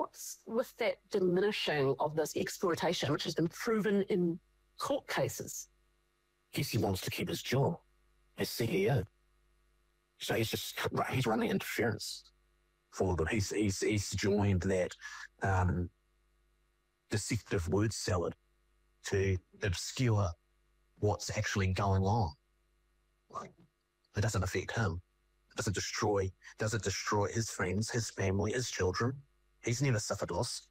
what's with that diminishing of this exploitation, which has been proven in court cases? Guess he wants to keep his job as CEO. So he's running interference for them. He's joined that deceptive word salad to obscure what's actually going on. Like, it doesn't affect him. It doesn't destroy his friends, his family, his children. He's never suffered loss,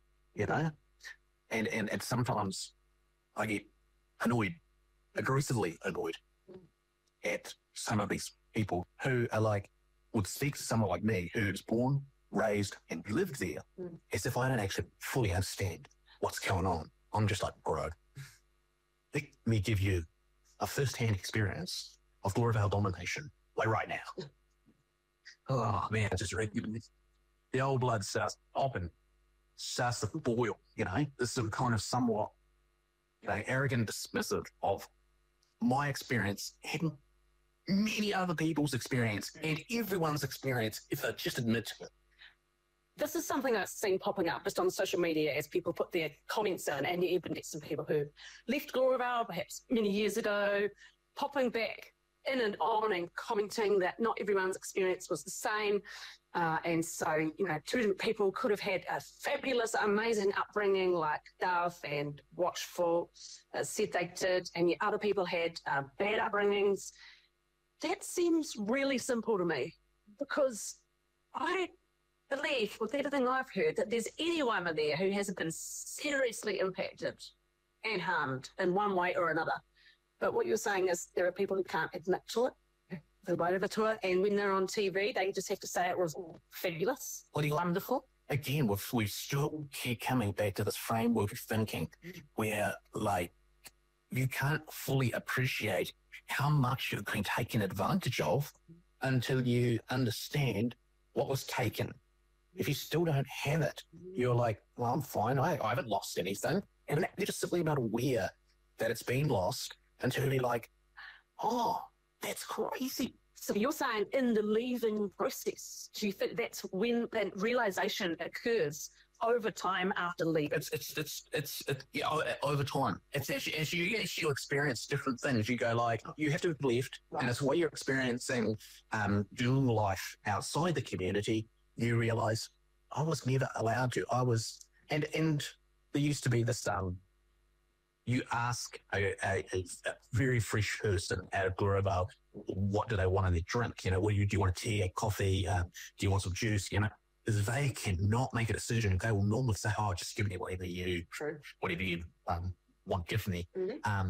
And sometimes I get aggressively annoyed at some of these people who are would speak to someone like me who's born, raised, and lived there as if I don't actually fully understand what's going on. I'm just like, bro, let me give you a first-hand experience of Glorivale domination, right now. Oh, man, the old blood starts popping, starts to boil, This is kind of somewhat, arrogant, dismissive of my experience and many other people's experience and everyone's experience if they just admit to it. This is something I've seen popping up just on social media as people put their comments in, and you even get some people who left Glorivale perhaps many years ago, popping back in and on and commenting that not everyone's experience was the same. And so, two different people could have had a fabulous, amazing upbringing like Dove and Watchful said they did, and yet other people had bad upbringings. That seems really simple to me, because I believe, with everything I've heard, that there's anyone there who hasn't been seriously impacted and harmed in one way or another. But what you're saying is there are people who can't admit to it, they won't over to it, and when they're on TV, they just have to say it was all fabulous, wonderful. Again, we still keep coming back to this framework of thinking where, you can't fully appreciate how much you've been taken advantage of until you understand what was taken. If you still don't have it, you're like, well, I'm fine. I haven't lost anything. And you're just simply not aware that it's been lost until you're like, oh, that's crazy. So you're saying in the leaving process, do you think that's when that realization occurs over time after leaving? It's over time. It's as you experience different things, you go you have to have left, and it's what you're experiencing doing life outside the community. You realize I was never allowed to. And there used to be this. You ask a very fresh person out of Glorivale, what do they want in their drink? Do you want a tea, a coffee? Do you want some juice? They cannot make a decision. They will normally say, oh, just give me whatever you want to give me. Mm-hmm.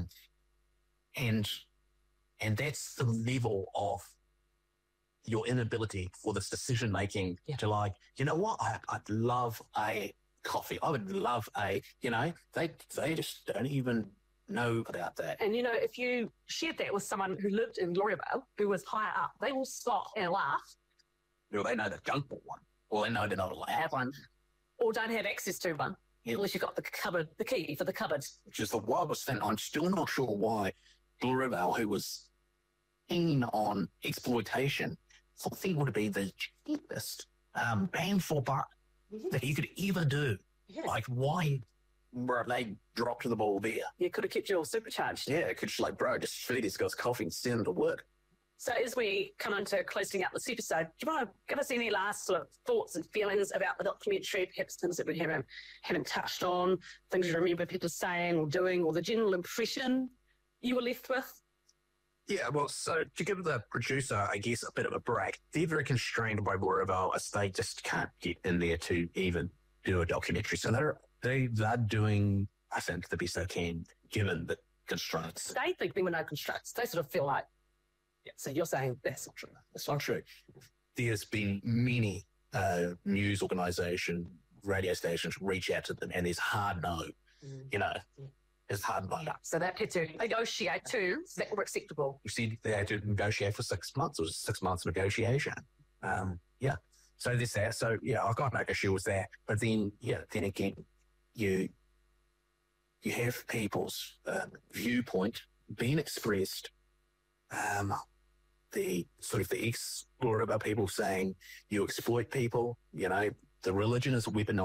And that's the level of your inability for this decision making to what? I'd love a coffee. I would love they just don't even know about that. And if you shared that with someone who lived in Glorivale, who was higher up, they will stop and laugh. Well, they know they don't want one, or they know they're not allowed to have one, or don't have access to one. Unless you've got the key for the cupboard. Which is the wildest thing. I'm still not sure why Glorivale, who was keen on exploitation, thought he would be the cheapest bang for buck that you could ever do. Yeah. Why they dropped the ball there? You could have kept you all supercharged. Yeah, it could just feed these guys coffee and send them to work. So as we come into closing out this episode, do you want to give us any last sort of thoughts and feelings about the documentary, perhaps things that we haven't touched on, things you remember people saying or doing, or the general impression you were left with? Yeah, well, so to give the producer, I guess, a bit of a break, they're very constrained by Glorivale as they just can't get in there to even do a documentary. So they're doing, I think, the best they can, given the constraints. They think there were no constraints. They sort of feel like, so you're saying that's not true. That's not true. There's been many news organisations, radio stations reach out to them, and there's hard no, It's hard no. So they had to negotiate too, so that were acceptable. You see, they had to negotiate for 6 months. It was a 6 months negotiation. So there's that. So, I've got no issue with that. But then again, you have people's viewpoint being expressed. The ex-Glorivale people saying you exploit people, the religion is weaponized.